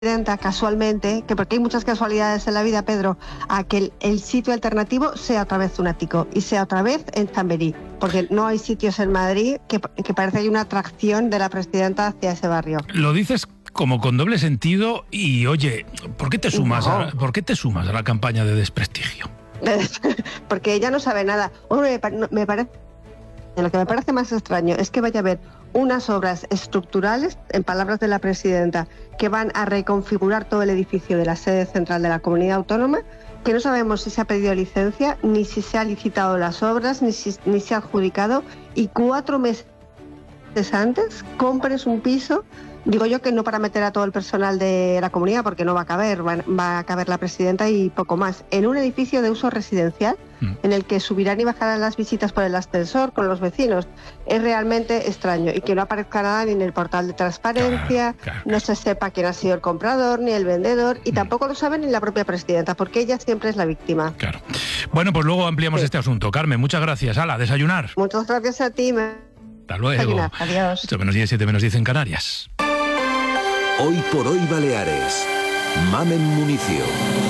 casualmente, que porque hay muchas casualidades en la vida, Pedro, a que el sitio alternativo sea otra vez un ático y sea otra vez en Chamberí, porque no hay sitios en Madrid que parece que hay una atracción de la presidenta hacia ese barrio. Lo dices como con doble sentido y, oye, ¿por qué te sumas a la campaña de desprestigio? Porque ella no sabe nada. Me parece... Lo que me parece más extraño es que vaya a haber unas obras estructurales, en palabras de la presidenta, que van a reconfigurar todo el edificio de la sede central de la comunidad autónoma, que no sabemos si se ha pedido licencia, ni si se ha licitado las obras, ni se ha adjudicado, y 4 meses antes compres un piso, digo yo que no para meter a todo el personal de la comunidad, porque no va a caber, va a caber la presidenta y poco más, en un edificio de uso residencial, en el que subirán y bajarán las visitas por el ascensor con los vecinos. Es realmente extraño, y que no aparezca nada ni en el portal de transparencia, claro. No se sepa quién ha sido el comprador ni el vendedor, y tampoco lo sabe ni la propia presidenta, porque ella siempre es la víctima. Claro. Bueno, pues luego ampliamos este asunto. Carmen, muchas gracias. Hala, desayunar. Muchas gracias a ti. Hasta luego. Desayunar. Adiós. 8:10, 7:10 en Canarias. Hoy por hoy Baleares. Mamen Municio.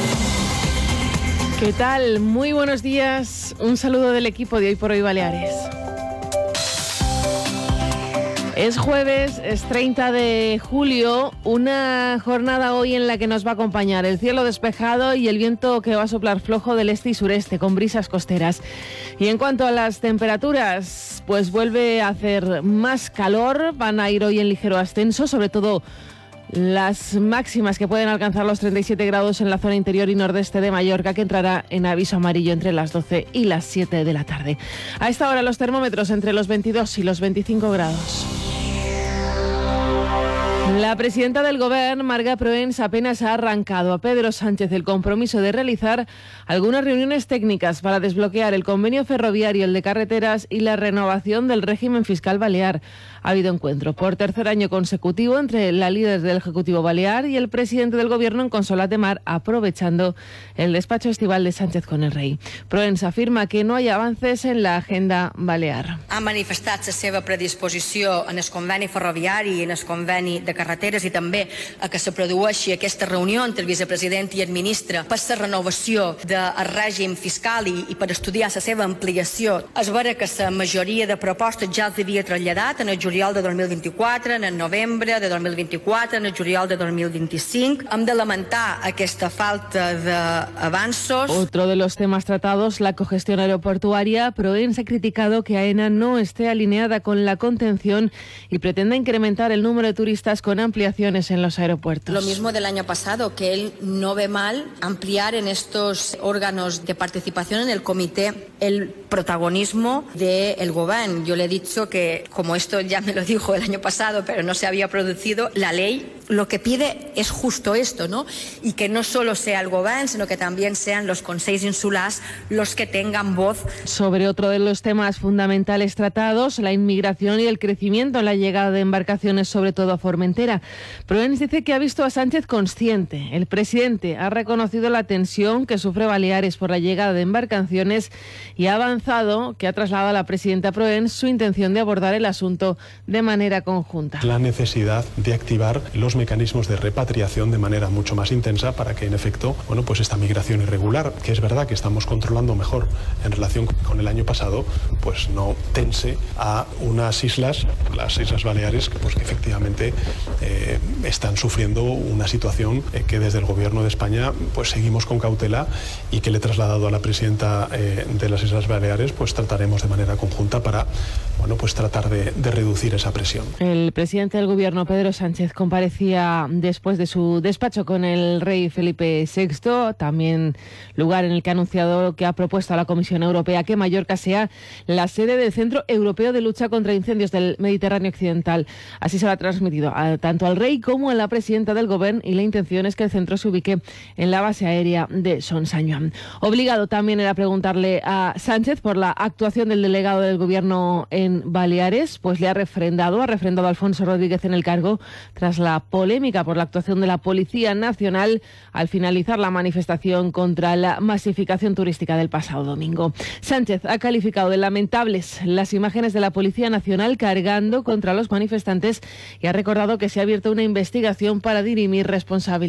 ¿Qué tal? Muy buenos días. Un saludo del equipo de Hoy por Hoy Baleares. Es jueves, es 30 de julio, una jornada hoy en la que nos va a acompañar el cielo despejado y el viento que va a soplar flojo del este y sureste con brisas costeras. Y en cuanto a las temperaturas, pues vuelve a hacer más calor, van a ir hoy en ligero ascenso, sobre todo las máximas que pueden alcanzar los 37 grados en la zona interior y nordeste de Mallorca, que entrará en aviso amarillo entre las 12 y las 7 de la tarde. A esta hora los termómetros entre los 22 y los 25 grados. La presidenta del Govern, Marga Proens, apenas ha arrancado a Pedro Sánchez el compromiso de realizar algunas reuniones técnicas para desbloquear el convenio ferroviario, el de carreteras y la renovación del régimen fiscal balear. Ha habido encuentro por tercer año consecutivo entre la líder del Ejecutivo Balear y el presidente del Gobierno en Consolat de Mar, aprovechando el despacho estival de Sánchez con el rei. Proens afirma que no hay avances en la agenda balear. Ha manifestat la seva predisposició en el conveni ferroviari i en el conveni de carreteres i també a que se produeixi aquesta reunió entre el vicepresident i el ministre per la renovació del règim fiscal i per estudiar la seva ampliació. És vera que la majoria de propostes ja els havia traslladat en el juliol de 2024, en el novembre de 2024, en el juliol de 2025. Hem de lamentar aquesta falta d'avanços. Otro de los temas tratados, la cogestión aeroportuaria. Proens ha criticado que AENA no esté alineada con la contención y pretenda incrementar el número de turistas con ampliaciones en los aeropuertos. Lo mismo del año pasado, que él no ve mal ampliar en estos órganos de participación en el comité el protagonismo del Govern. Yo le he dicho que, como esto ya me lo dijo el año pasado, pero no se había producido, la ley lo que pide es justo esto, ¿no? Y que no solo sea el Govern, sino que también sean los consells insulars los que tengan voz. Sobre otro de los temas fundamentales tratados, la inmigración y el crecimiento en la llegada de embarcaciones, sobre todo a Formentera. Proens dice que ha visto a Sánchez consciente. El presidente ha reconocido la tensión que sufre Baleares por la llegada de embarcaciones y ha avanzado que ha trasladado a la presidenta Proens su intención de abordar el asunto de manera conjunta. La necesidad de activar los mecanismos de repatriación de manera mucho más intensa para que, en efecto, pues esta migración irregular, que es verdad que estamos controlando mejor en relación con el año pasado, pues no tense a unas islas, las Islas Baleares, que efectivamente están sufriendo una situación que desde el Gobierno de España pues seguimos con cautela y que le he trasladado a la presidenta de las Islas Baleares, pues trataremos de manera conjunta para tratar de reducir esa presión. El presidente del Gobierno, Pedro Sánchez, comparecía después de su despacho con el rey Felipe VI, también lugar en el que ha anunciado que ha propuesto a la Comisión Europea que Mallorca sea la sede del Centro Europeo de Lucha contra Incendios del Mediterráneo Occidental. Así se lo ha transmitido tanto al rey como a la presidenta del Gobierno, y la intención es que el centro se ubique en la base aérea de Son Sanyuan. Obligado también era preguntarle a Sánchez por la actuación del delegado del Gobierno en Baleares, pues le ha refrendado Alfonso Rodríguez en el cargo tras la polémica por la actuación de la Policía Nacional al finalizar la manifestación contra la masificación turística del pasado domingo. Sánchez ha calificado de lamentables las imágenes de la Policía Nacional cargando contra los manifestantes y ha recordado que se ha abierto una investigación para dirimir responsabilidades.